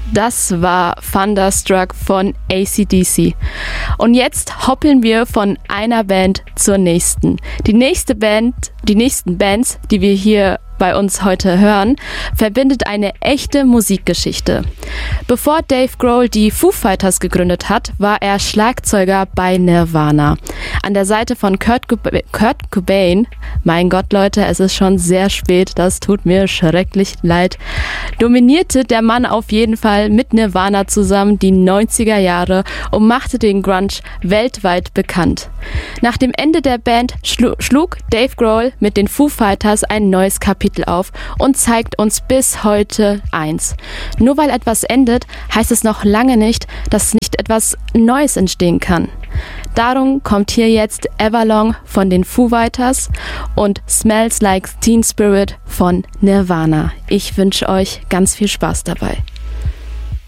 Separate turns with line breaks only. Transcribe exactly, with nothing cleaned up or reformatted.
Das war Thunderstruck von A C D C. Und jetzt hoppeln wir von einer Band zur nächsten. Die nächste Band, die nächsten Bands, die wir hier bei uns heute hören, verbindet eine echte Musikgeschichte. Bevor Dave Grohl die Foo Fighters gegründet hat, war er Schlagzeuger bei Nirvana. An der Seite von Kurt, Cob- Kurt Cobain, mein Gott Leute, es ist schon sehr spät, das tut mir schrecklich leid, dominierte der Mann auf jeden Fall mit Nirvana zusammen die neunziger Jahre und machte den Grunge weltweit bekannt. Nach dem Ende der Band schlu- schlug Dave Grohl mit den Foo Fighters ein neues Kapitel auf und zeigt uns bis heute eins. Nur weil etwas endet, heißt es noch lange nicht, dass nicht etwas Neues entstehen kann. Darum kommt hier jetzt Everlong von den Foo Fighters und Smells Like Teen Spirit von Nirvana. Ich wünsche euch ganz viel Spaß dabei.